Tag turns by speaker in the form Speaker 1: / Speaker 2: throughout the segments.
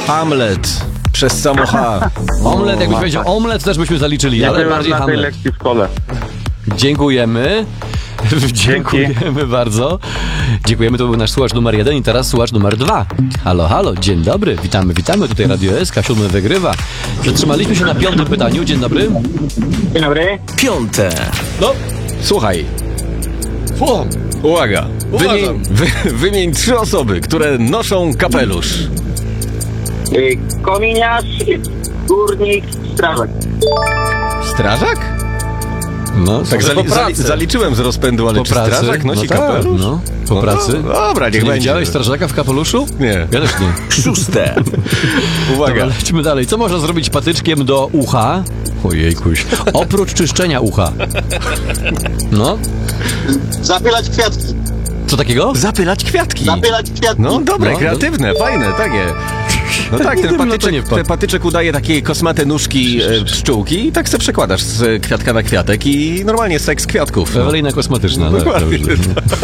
Speaker 1: Hamlet. Przez samo H.
Speaker 2: Omlet, jakbyś powiedział omlet, też byśmy zaliczyli, ale bardziej
Speaker 3: na tej
Speaker 2: Hamlet.
Speaker 3: lekcji w szkole.
Speaker 2: Dziękujemy. Dziękujemy bardzo. Dziękujemy, to był nasz słuchacz numer 1 i teraz słuchacz numer 2. Halo, halo, dzień dobry, witamy, tutaj Radio SK, 7 wygrywa. Zatrzymaliśmy się na 5. pytaniu, dzień dobry.
Speaker 3: Dzień dobry.
Speaker 1: 5. No, słuchaj. Uwaga. Wymień 3 osoby, które noszą kapelusz.
Speaker 3: Kominiarz, górnik, strażak.
Speaker 1: Strażak?
Speaker 2: No,
Speaker 1: Tak
Speaker 2: po pracy.
Speaker 1: zaliczyłem z rozpędu, ale
Speaker 2: Po
Speaker 1: czy
Speaker 2: pracy?
Speaker 1: strażak nosi
Speaker 2: tak,
Speaker 1: kapelusz?
Speaker 2: No, po pracy.
Speaker 1: Dobra, niech
Speaker 2: Nie
Speaker 1: będzie.
Speaker 2: widziałeś strażaka w kapeluszu?
Speaker 1: Nie.
Speaker 2: Ja też nie.
Speaker 1: 6. Uwaga.
Speaker 2: Dobra, lecimy dalej. Co można zrobić patyczkiem do ucha? Ojejkuś. Oprócz czyszczenia ucha. No,
Speaker 4: Zapylać kwiatki.
Speaker 2: co takiego?
Speaker 1: Zapylać kwiatki.
Speaker 4: Zapylać kwiatki.
Speaker 1: No dobre,
Speaker 2: No,
Speaker 1: kreatywne, fajne, takie. No tak, ten patyczek udaje takie kosmate nóżki pszczółki i tak se przekładasz z kwiatka na kwiatek i normalnie seks kwiatków.
Speaker 2: Ewelina kosmetyczna. No,
Speaker 1: Dokładnie.
Speaker 2: dobrze.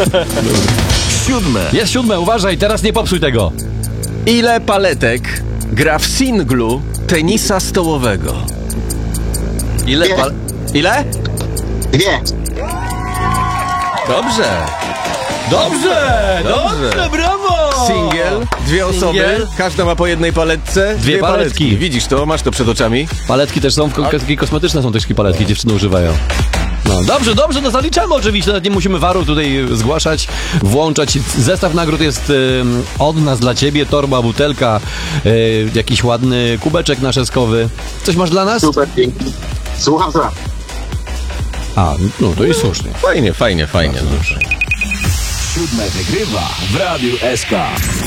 Speaker 1: 7.
Speaker 2: Jest 7, uważaj, teraz nie popsuj tego.
Speaker 1: Ile paletek gra w singlu tenisa stołowego? Ile
Speaker 4: Dwie.
Speaker 1: Ile?
Speaker 4: 2.
Speaker 1: Dobrze.
Speaker 2: Dobrze, brawo!
Speaker 1: Singiel, 2 osoby,
Speaker 2: Singiel.
Speaker 1: każda ma po jednej paletce.
Speaker 2: Dwie paletki.
Speaker 1: Widzisz to? Masz to przed oczami?
Speaker 2: Paletki też są, takie kosmetyczne są też paletki, dziewczyny używają. No dobrze, no zaliczamy oczywiście, nawet nie musimy waru tutaj zgłaszać, włączać. Zestaw nagród jest od nas dla ciebie, torba, butelka, jakiś ładny kubeczek naszeskowy. Coś masz dla nas?
Speaker 4: Super, dzięki. Słucham.
Speaker 2: A, no to jest słusznie.
Speaker 1: Fajnie. No.
Speaker 5: 7 wygrywa w Radiu SK.